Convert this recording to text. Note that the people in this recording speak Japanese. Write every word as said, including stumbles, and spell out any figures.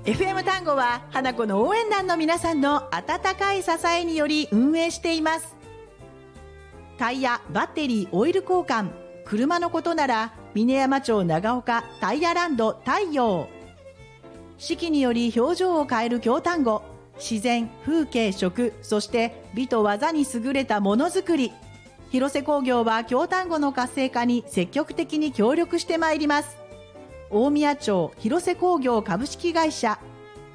エフエム 単語は花子の応援団の皆さんの温かい支えにより運営しています。タイヤ、バッテリー、オイル交換、車のことなら峰山町長岡タイヤランド太陽。四季により表情を変える京単語、自然、風景、食、そして美と技に優れたものづくり。広瀬工業は京単語の活性化に積極的に協力してまいります。大宮町広瀬工業株式会社